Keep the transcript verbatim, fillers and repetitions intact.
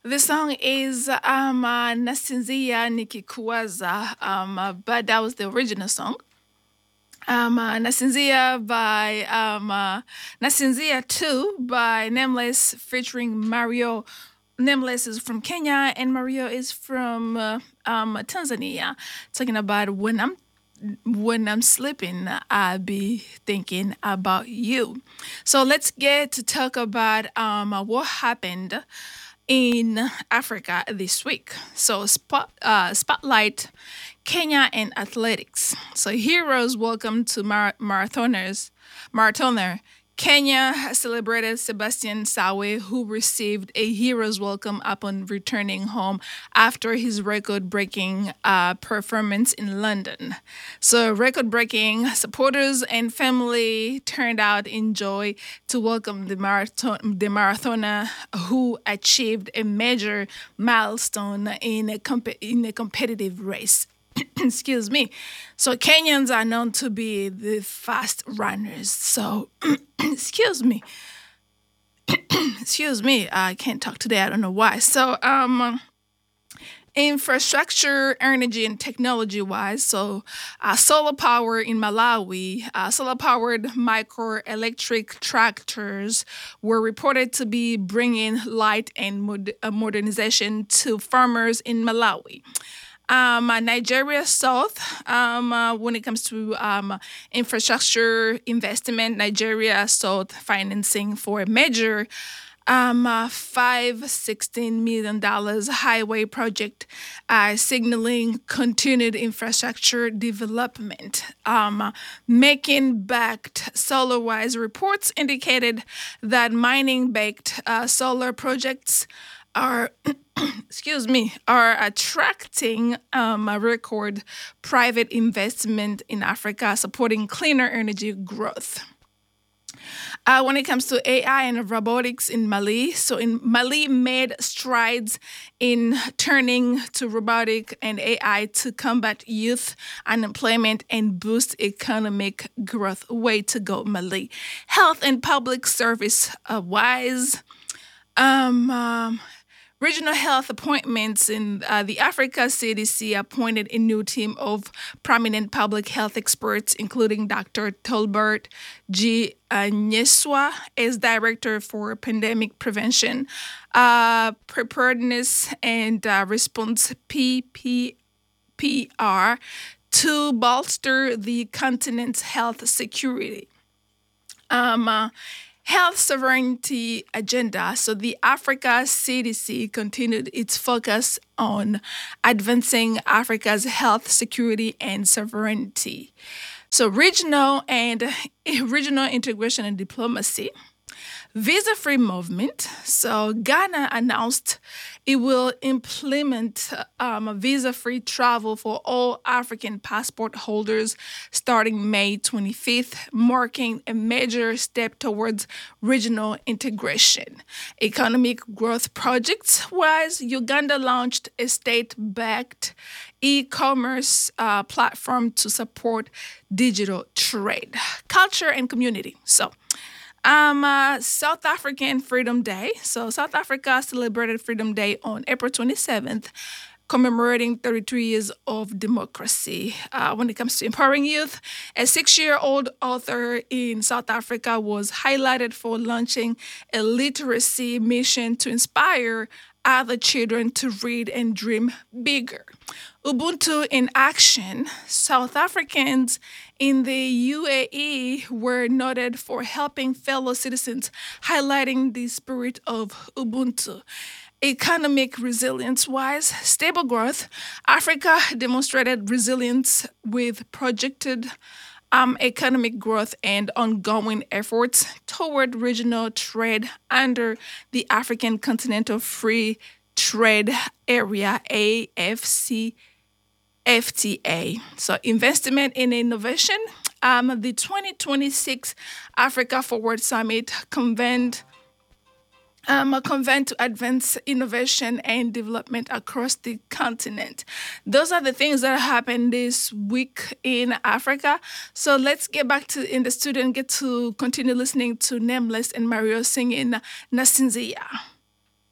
The song is um, uh, Nasinzia Nikikuwaza, um, uh, but that was the original song. Um, uh, Nasinzia by um, uh, Nasinzia two by Nameless featuring Mario. Nameless is from Kenya and Mario is from uh, um, Tanzania. Talking about when I'm when I'm sleeping, I be thinking about you. So let's get to talk about um, what happened in Africa this week. So spot, uh, spotlight Kenya and athletics. So heroes welcome to mar- marathoners, marathoner. Kenya has celebrated Sebastian Sawe, who received a hero's welcome upon returning home after his record-breaking uh, performance in London. So, record-breaking supporters and family turned out in joy to welcome the marathon the marathoner who achieved a major milestone in a comp- in a competitive race. Excuse me. So Kenyans are known to be the fast runners. So excuse me. Excuse me. I can't talk today. I don't know why. So um infrastructure, energy, and technology wise. So, uh, solar power in Malawi, uh, solar powered microelectric tractors were reported to be bringing light and mod- uh, modernization to farmers in Malawi. Um, uh, Nigeria South, um, uh, when it comes to um, infrastructure investment, Nigeria South financing for a major um, uh, five sixteen million dollars highway project, uh, signaling continued infrastructure development. Um, uh, making backed SolarWise reports indicated that mining backed uh, solar projects are excuse me are attracting um, a record private investment in Africa, supporting cleaner energy growth. Uh, when it comes to A I and robotics in Mali, so in Mali made strides in turning to robotic and A I to combat youth unemployment and boost economic growth. Way to go, Mali. Health and public service uh, wise. Um, um, Regional health appointments in uh, the Africa C D C appointed a new team of prominent public health experts, including Doctor Tolbert G. Uh, Nyeswa as Director for Pandemic Prevention, uh, Preparedness and uh, Response P P P R to bolster the continent's health security. Um, uh, Health sovereignty agenda. So the Africa C D C continued its focus on advancing Africa's health security and sovereignty. So regional and regional integration and diplomacy. Visa free movement. So Ghana announced it will implement um, visa free travel for all African passport holders starting May twenty-fifth, marking a major step towards regional integration. Economic growth projects wise, Uganda launched a state backed e commerce uh, platform to support digital trade. Culture and community. So, um, uh, South African Freedom Day. So South Africa celebrated Freedom Day on April twenty-seventh, commemorating thirty-three years of democracy. Uh, when it comes to empowering youth, a six-year-old author in South Africa was highlighted for launching a literacy mission to inspire other children to read and dream bigger. Ubuntu in action. South Africans in the U A E were noted for helping fellow citizens, highlighting the spirit of Ubuntu. Economic resilience wise, stable growth. Africa demonstrated resilience with projected um, economic growth and ongoing efforts toward regional trade under the African Continental Free Trade Area, A F C F T A. So investment in innovation. Um, the twenty twenty-six Africa Forward Summit convened um, a convent to advance innovation and development across the continent. Those are the things that happened this week in Africa. So let's get back to in the studio and get to continue listening to Nameless and Mario singing Nasinzia.